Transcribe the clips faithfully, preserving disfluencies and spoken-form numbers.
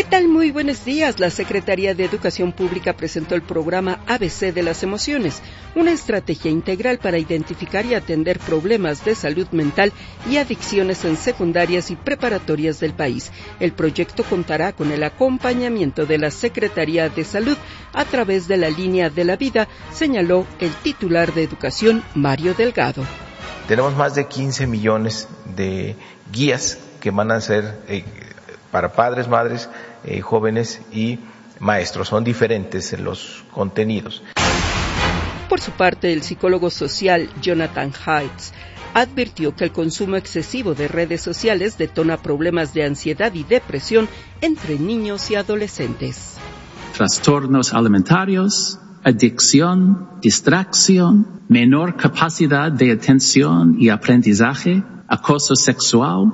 tal? Muy buenos días. La Secretaría de Educación Pública presentó el programa A B C de las Emociones, una estrategia integral para identificar y atender problemas de salud mental y adicciones en secundarias y preparatorias del país. El proyecto contará con el acompañamiento de la Secretaría de Salud a través de la Línea de la Vida, señaló el titular de Educación, Mario Delgado. Tenemos más de quince millones de guías que van a ser eh, para padres, madres, eh, jóvenes y maestros. Son diferentes en los contenidos. Por su parte, el psicólogo social Jonathan Haidt advirtió que el consumo excesivo de redes sociales detona problemas de ansiedad y depresión entre niños y adolescentes. Trastornos alimentarios, adicción, distracción, menor capacidad de atención y aprendizaje, acoso sexual.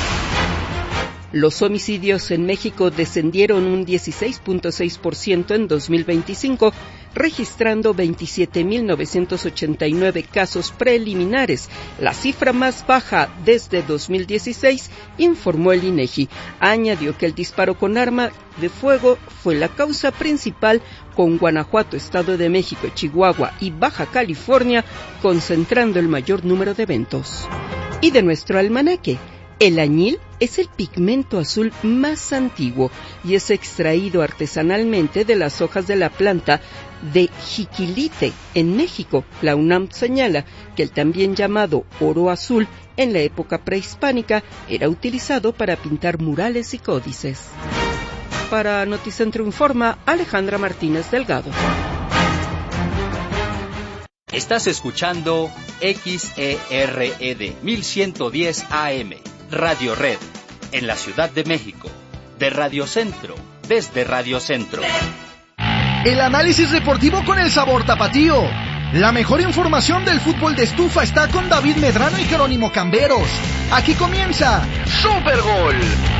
Los homicidios en México descendieron un dieciséis punto seis por ciento en dos mil veinticinco, registrando veintisiete mil novecientos ochenta y nueve casos preliminares, la cifra más baja desde dos mil dieciséis, informó el INEGI. Añadió que el disparo con arma de fuego fue la causa principal, con Guanajuato, Estado de México, Chihuahua y Baja California concentrando el mayor número de eventos. Y de nuestro almanaque, el añil es el pigmento azul más antiguo y es extraído artesanalmente de las hojas de la planta de jiquilite en México. La UNAM señala que el también llamado oro azul en la época prehispánica era utilizado para pintar murales y códices. Para Noticentro Informa, Alejandra Martínez Delgado. Estás escuchando X E R E D mil ciento diez A M. Radio Red, en la Ciudad de México, de Radio Centro, desde Radio Centro. El análisis deportivo con el sabor tapatío. La mejor información del fútbol de estufa está con David Medrano y Jerónimo Camberos. Aquí comienza Super Gol.